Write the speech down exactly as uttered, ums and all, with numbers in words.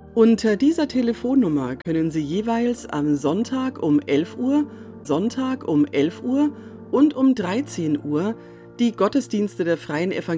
Unter dieser Telefonnummer können Sie jeweils am Sonntag um elf Uhr, Sonntag um elf Uhr und um dreizehn Uhr die Gottesdienste der Freien Evangelischen